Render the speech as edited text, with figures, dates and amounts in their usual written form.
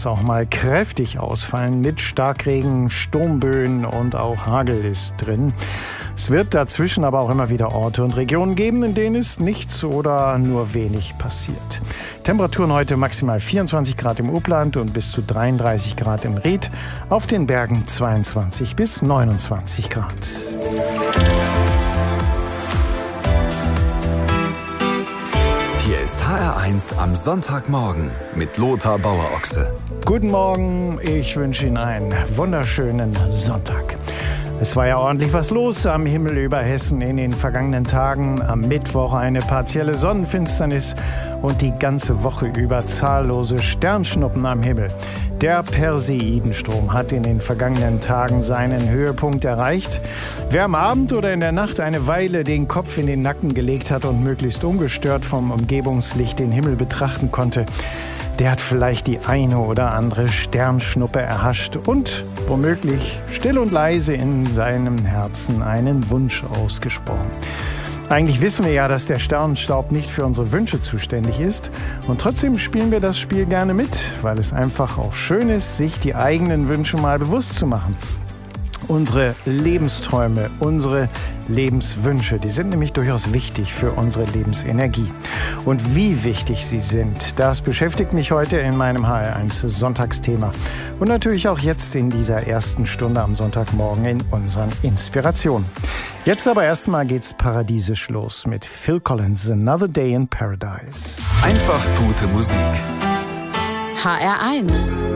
es auch mal kräftig ausfallen mit Starkregen, Sturmböen und auch Hagel ist drin. Es wird dazwischen aber auch immer wieder Orte und Regionen geben, in denen es nichts oder nur wenig passiert. Temperaturen heute maximal 24 Grad im Upland und bis zu 33 Grad im Ried. Auf den Bergen 22 bis 29 Grad. Hier ist HR1 am Sonntagmorgen mit Lothar Bauer-Ochse. Guten Morgen, ich wünsche Ihnen einen wunderschönen Sonntag. Es war ja ordentlich was los am Himmel über Hessen in den vergangenen Tagen. Am Mittwoch eine partielle Sonnenfinsternis und die ganze Woche über zahllose Sternschnuppen am Himmel. Der Perseidenstrom hat in den vergangenen Tagen seinen Höhepunkt erreicht. Wer am Abend oder in der Nacht eine Weile den Kopf in den Nacken gelegt hat und möglichst ungestört vom Umgebungslicht den Himmel betrachten konnte, der hat vielleicht die eine oder andere Sternschnuppe erhascht und womöglich still und leise in seinem Herzen einen Wunsch ausgesprochen. Eigentlich wissen wir ja, dass der Sternenstaub nicht für unsere Wünsche zuständig ist. Und trotzdem spielen wir das Spiel gerne mit, weil es einfach auch schön ist, sich die eigenen Wünsche mal bewusst zu machen. Unsere Lebensträume, unsere Lebenswünsche, die sind nämlich durchaus wichtig für unsere Lebensenergie. Und wie wichtig sie sind, das beschäftigt mich heute in meinem HR1 Sonntagsthema. Und natürlich auch jetzt in dieser ersten Stunde am Sonntagmorgen in unseren Inspirationen. Jetzt aber erstmal geht's paradiesisch los mit Phil Collins, Another Day in Paradise. Einfach gute Musik. HR1